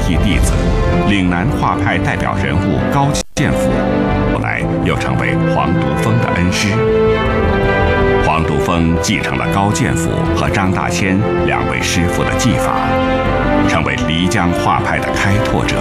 裔弟子，岭南画派代表人物高剑甫，后来又成为黄独峰的恩师。黄独峰继承了高剑甫和张大千两位师傅的技法，成为漓江画派的开拓者。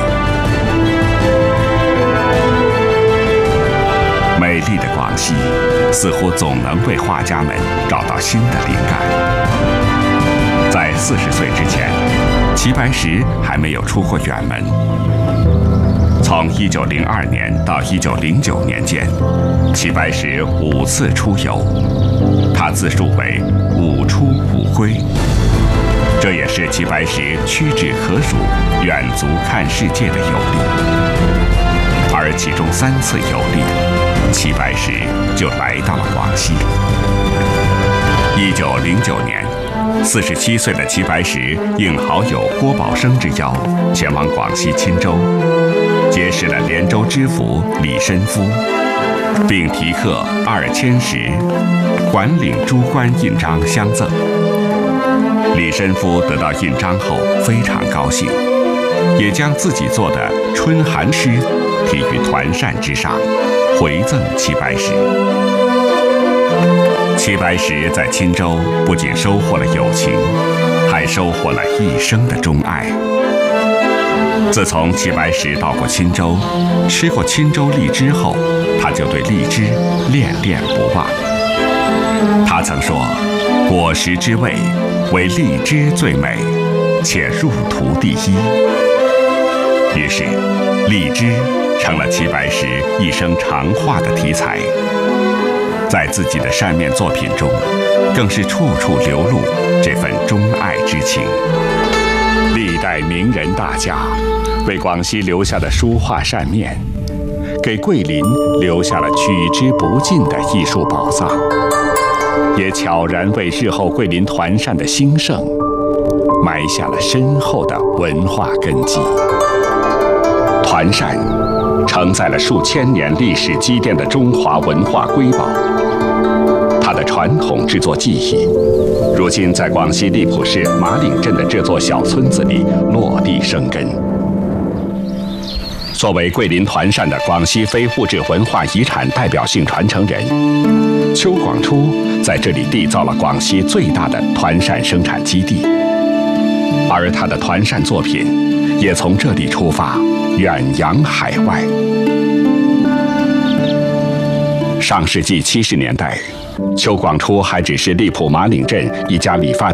美丽的广西，似乎总能为画家们找到新的灵感。在40岁之前，齐白石还没有出过远门。从1902年到1909年间，齐白石5次出游，他自述为5出5归。这也是齐白石屈指可数、远足看世界的游历。而其中3次游历，齐白石就来到了广西。1909年，47岁的齐白石应好友郭宝生之邀，前往广西钦州，结识了连州知府李申夫，并题刻2000石，管领诸官印章相赠。李申夫得到印章后非常高兴，也将自己做的春寒诗题于团扇之上，回赠齐白石。齐白石在钦州不仅收获了友情，还收获了一生的钟爱。自从齐白石到过钦州，吃过钦州荔枝后，他就对荔枝恋恋不忘。他曾说：“果实之味，唯荔枝最美，且入图第一。”于是，荔枝成了齐白石一生常画的题材。在自己的扇面作品中，更是处处流露这份钟爱之情。历代名人大家为广西留下的书画扇面，给桂林留下了取之不尽的艺术宝藏，也悄然为日后桂林团扇的兴盛埋下了深厚的文化根基。团扇承载了数千年历史积淀的中华文化瑰宝，它的传统制作技艺，如今在广西荔浦市马岭镇的这座小村子里落地生根。作为桂林团扇的广西非物质文化遗产代表性传承人，邱广初在这里缔造了广西最大的团扇生产基地，而他的团扇作品也从这里出发，远扬海外。上世纪70年代，邱广初还只是荔浦马岭镇一家理发